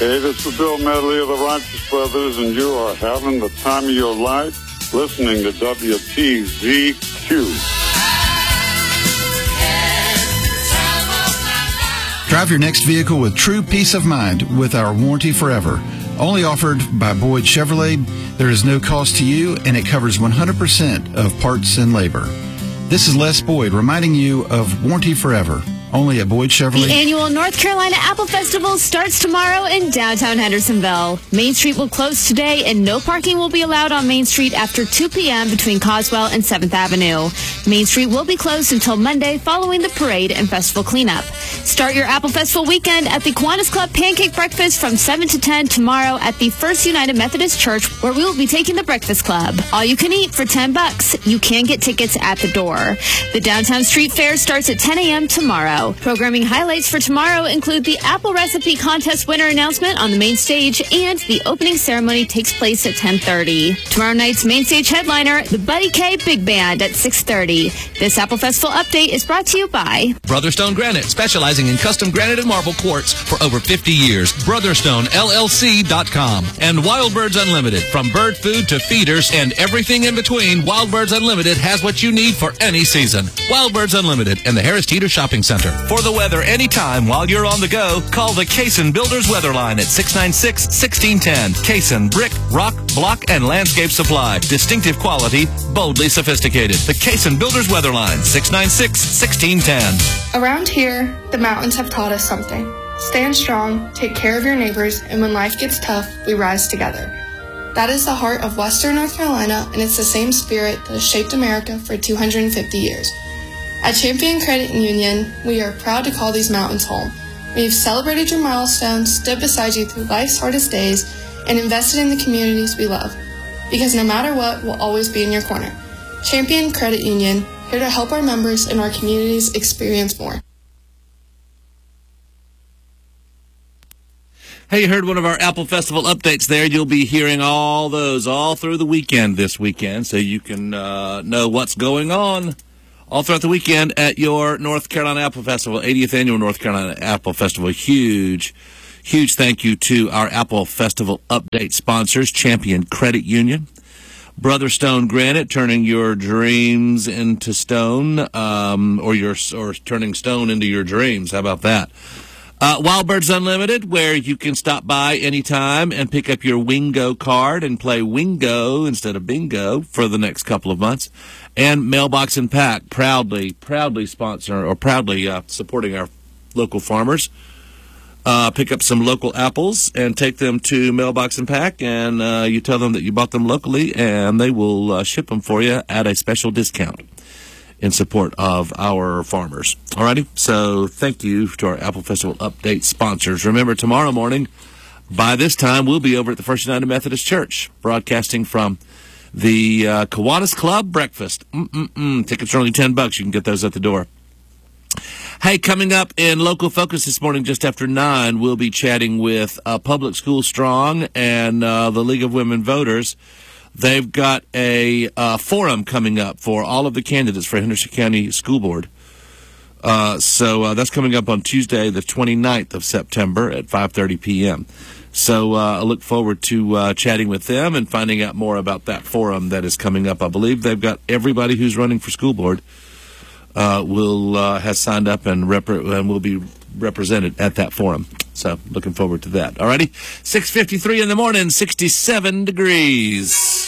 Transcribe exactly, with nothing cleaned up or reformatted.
Hey, this is Bill Medley of the Righteous Brothers, and you are having the time of your life listening to W T Z Q. Drive your next vehicle with true peace of mind with our Warranty Forever. Only offered by Boyd Chevrolet, there is no cost to you, and it covers one hundred percent of parts and labor. This is Les Boyd reminding you of Warranty Forever. Only at Boyd Chevrolet. The annual North Carolina Apple Festival starts tomorrow in downtown Hendersonville. Main Street will close today, and no parking will be allowed on Main Street after two p.m. between Coswell and seventh Avenue. Main Street will be closed until Monday following the parade and festival cleanup. Start your Apple Festival weekend at the Kiwanis Club Pancake Breakfast from seven to ten tomorrow at the First United Methodist Church, where we will be taking the Breakfast Club. All you can eat for ten bucks. You can get tickets at the door. The Downtown Street Fair starts at ten a.m. tomorrow. Programming highlights for tomorrow include the Apple Recipe Contest winner announcement on the main stage, and the opening ceremony takes place at ten thirty. Tomorrow night's main stage headliner, the Buddy K Big Band at six thirty. This Apple Festival update is brought to you by Brotherstone Granite, specializing in custom granite and marble quartz for over fifty years. Brotherstone L L C dot com. And Wild Birds Unlimited. From bird food to feeders and everything in between, Wild Birds Unlimited has what you need for any season. Wild Birds Unlimited and the Harris Teeter Shopping Center. For the weather anytime while you're on the go, call the Cason Builders Weather Line at six nine six, one six one zero. Cason Brick, Rock, Block, and Landscape Supply. Distinctive quality, boldly sophisticated. The Cason Builders Weather Line, six nine six, one six one zero. Around here, the mountains have taught us something. Stand strong, take care of your neighbors, and when life gets tough, we rise together. That is the heart of Western North Carolina, and it's the same spirit that has shaped America for two hundred fifty years. At Champion Credit Union, we are proud to call these mountains home. We've celebrated your milestones, stood beside you through life's hardest days, and invested in the communities we love. Because no matter what, we'll always be in your corner. Champion Credit Union, here to help our members and our communities experience more. Hey, you heard one of our Apple Festival updates there. You'll be hearing all those all through the weekend this weekend, so you can uh, know what's going on all throughout the weekend at your North Carolina Apple Festival, eightieth Annual North Carolina Apple Festival. Huge, huge thank you to our Apple Festival update sponsors, Champion Credit Union, Brotherstone Granite, turning your dreams into stone, um, or your or turning stone into your dreams. How about that? Uh, Wild Birds Unlimited, where you can stop by anytime and pick up your Wingo card and play Wingo instead of Bingo for the next couple of months. And Mailbox and Pack, proudly, proudly sponsor or proudly uh, supporting our local farmers. Uh, pick up some local apples and take them to Mailbox and Pack, and uh, you tell them that you bought them locally, and they will uh, ship them for you at a special discount in support of our farmers. Alrighty, so thank you to our Apple Festival update sponsors. Remember, tomorrow morning, by this time, we'll be over at the First United Methodist Church, broadcasting from the uh, Kiwanis Club Breakfast. Mm-mm-mm. Tickets are only ten bucks. You can get those at the door. Hey, coming up in Local Focus this morning, just after nine, we'll be chatting with uh, Public School Strong and uh, the League of Women Voters. They've got a uh, forum coming up for all of the candidates for Henderson County School Board. Uh, so uh, that's coming up on Tuesday, the twenty-ninth of September at five thirty p.m. So uh, I look forward to uh, chatting with them and finding out more about that forum that is coming up. I believe they've got everybody who's running for school board uh, will uh, has signed up and, rep- and will be represented at that forum. So looking forward to that. All righty, six fifty-three in the morning, sixty-seven degrees.